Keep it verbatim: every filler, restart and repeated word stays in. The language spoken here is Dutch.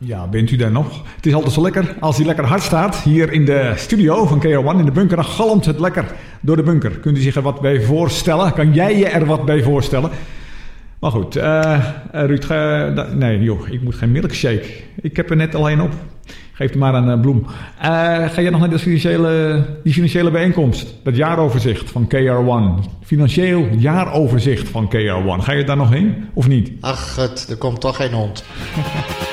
Ja, bent u daar nog? Het is altijd zo lekker als hij lekker hard staat. Hier in de studio van K R one in de bunker. Dan galmt het lekker door de bunker. Kunt u zich er wat bij voorstellen? Kan jij je er wat bij voorstellen? Maar goed, uh, Ruud, ga, da, nee joh, ik moet geen milkshake. Ik heb er net alleen op. Geef hem maar een uh, bloem. Uh, ga jij nog naar de financiële, die financiële bijeenkomst? Dat jaaroverzicht van K R one. Financieel jaaroverzicht van K R one. Ga je daar nog heen of niet? Ach, het, er komt toch geen hond.